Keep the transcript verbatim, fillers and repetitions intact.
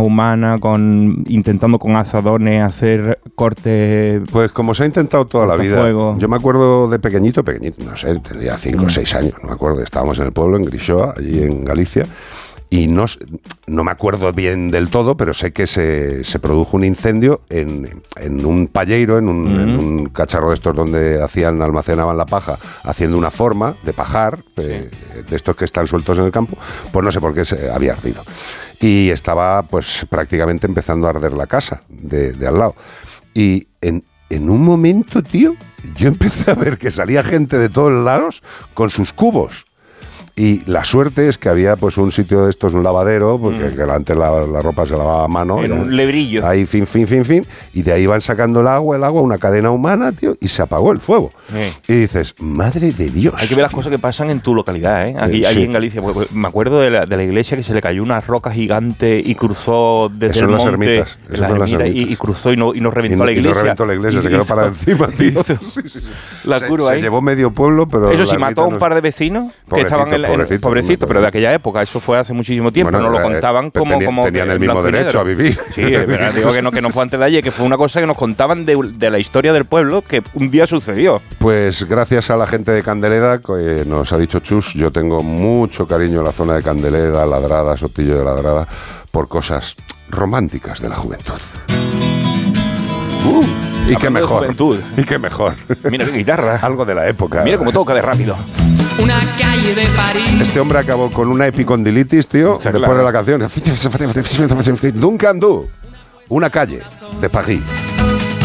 humana, con intentando con azadones hacer cortes. Pues como se ha intentado toda la vida. Fuego. Yo me acuerdo de pequeñito, pequeñito, no sé, tendría cinco o seis años, no me acuerdo. Estábamos en el pueblo, en Grishoa, allí en Galicia. Y no, no me acuerdo bien del todo, pero sé que se, se produjo un incendio en, en un palleiro, en un, uh-huh. en un cacharro de estos donde hacían, almacenaban la paja, haciendo una forma de pajar, sí. eh, de estos que están sueltos en el campo, pues no sé por qué se había ardido. Y estaba pues prácticamente empezando a arder la casa de, de al lado. Y en, en un momento, tío, yo empecé a ver que salía gente de todos lados con sus cubos. Y la suerte es que había pues un sitio de estos, un lavadero, porque mm. antes la, la ropa se lavaba a mano. En un lebrillo. Ahí, fin, fin, fin, fin. Y de ahí van sacando el agua, el agua, una cadena humana, tío, y se apagó el fuego. Sí. Y dices, madre de Dios. Hay que ver las tío. cosas que pasan en tu localidad, ¿eh? Aquí, eh, sí. Allí en Galicia. Me acuerdo de la, de la iglesia que se le cayó una roca gigante y cruzó desde el monte. Ermitas. Eso las son las ermitas. Y, y cruzó y no, y no reventó y no, la iglesia. Y no reventó la iglesia, y se quedó hizo, para encima, tío. Sí, sí, sí. La se, curva se ahí. llevó medio pueblo, pero... Eso sí, mató a un no... par de vecinos que estaban en la... Pobrecito, pobrecito, pero de aquella época, eso fue hace muchísimo tiempo, bueno, no lo contaban como... Tenía, como tenían el mismo derecho a vivir. Sí, es verdad, digo que no, que no fue antes de ayer, que fue una cosa que nos contaban de, de la historia del pueblo, que un día sucedió. Pues gracias a la gente de Candeleda, que nos ha dicho Chus, yo tengo mucho cariño en la zona de Candeleda, Ladrada, Sotillo de Ladrada, por cosas románticas de la juventud. Uh, y qué mejor. Y qué mejor. Mira qué guitarra. Algo de la época. Mira cómo toca de rápido. Una calle de París. Este hombre acabó con una epicondilitis, tío, o sea, después claro. de la canción. Duncan Du, una calle de París.